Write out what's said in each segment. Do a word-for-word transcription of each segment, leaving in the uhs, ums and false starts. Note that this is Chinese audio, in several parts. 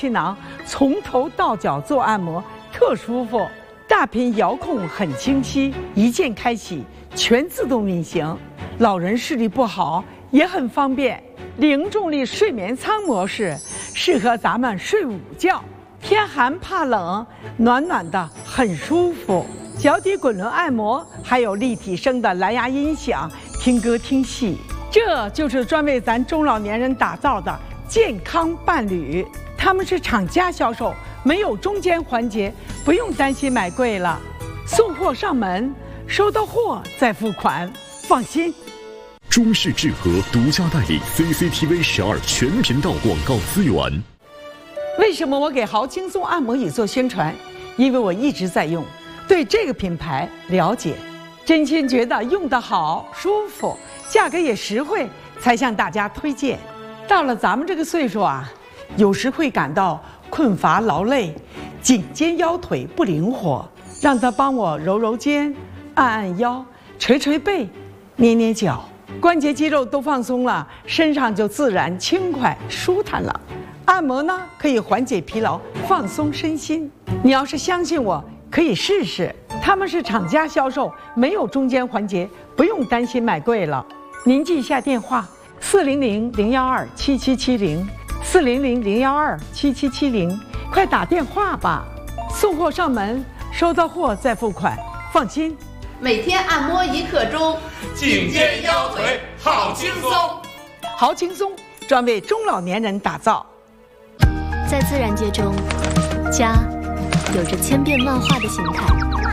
气囊，从头到脚做按摩，特舒服。大屏遥控很清晰，一键开启，全自动运行。老人视力不好也很方便。零重力睡眠舱模式，适合咱们睡午觉。天寒怕冷，暖暖的，很舒服。脚底滚轮按摩，还有立体声的蓝牙音响，听歌听戏。这就是专为咱中老年人打造的健康伴侣。他们是厂家销售，没有中间环节，不用担心买贵了。送货上门，收到货再付款，放心。 中视智和独家代理 C C T V 十二全频道广告资源。 为什么我给豪轻松按摩椅做宣传？因为我一直在用，对这个品牌了解，真心觉得用得好、舒服，价格也实惠，才向大家推荐。到了咱们这个岁数啊，有时会感到困乏劳累，颈肩腰腿不灵活，让他帮我揉揉肩、按按腰、捶捶背、捏捏脚，关节肌肉都放松了，身上就自然轻快舒坦了。按摩呢，可以缓解疲劳，放松身心。你要是相信我，可以试试。他们是厂家销售，没有中间环节，不用担心买贵了。您记一下电话：四零零零幺二七七七零，四零零零幺二七七七零，快打电话吧。送货上门，收到货再付款，放心。 每天按摩一刻钟， 颈肩腰腿好轻松。 好轻松，专为中老年人打造。 在自然界中，家有着千变万化的形态。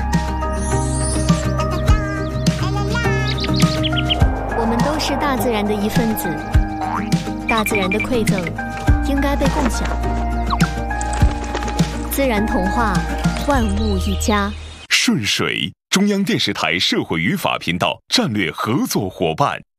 我们都是大自然的一份子，大自然的馈赠应该被共享。自然童话，万物一家。 顺水，中央电视台社会与法频道战略合作伙伴。